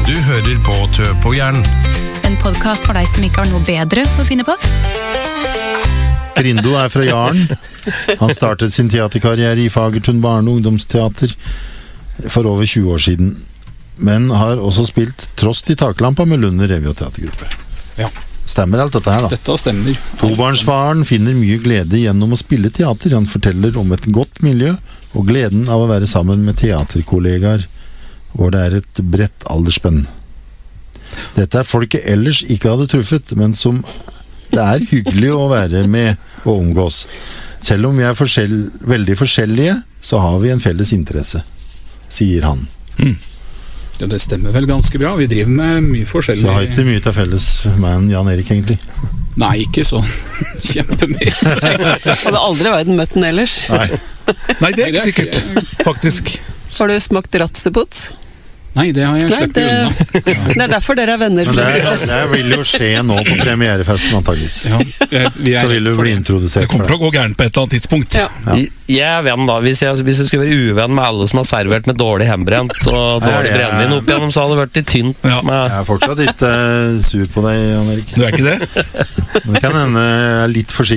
Du hører på Tø på hjernen. En podcast for deg som ikke har noe bedre å finne på. Rindo fra Jaren. Han startet sin teaterkarriere i Fagertun barne- og ungdomsteater for over 20 år siden. Men har også spilt Trost i taklampa med Lunder Revy og teatergruppe. Ja. Stemmer alt dette her da? Dette stemmer. Tobarnsfaren finner mye glede gjennom å spille teater. Han forteller om et godt miljø og gleden av å være sammen med teaterkollegaer, hvor det et bredt aldersspenn. Dette folk jeg ellers ikke hadde truffet, men som det hyggelig å være med og omgås. Selv om vi veldig forskjellige, så har vi en felles interesse, sier han. Ja, det stemmer vel ganske bra. Vi driver med mye forskjellig. Så har ikke mye til felles med en Jan Erik, egentlig. Nei, ikke så kjempemye. Hadde aldri vært møtt den ellers. Nei, det ikke sikkert, faktisk. Har du smakt ratseputz? Nei, det har jeg sluppet unna. Det derfor dere venner. Men det vil jo skje nå på premierefesten, antageligvis. Ja, så vil du bli introdusert. Det kommer til å gå gærent på et eller annet tidspunkt. Ja. Jeg venn da, hvis jeg skulle være uvenn med alle som har servert med dårlig hjemmebrent og dårlig brennvin opp igjennom, så hadde det vært litt tynt. Ja. Jeg fortsatt ikke sur på deg, Jan Erik. Du ikke det? Men det kan hende jeg litt forsiktig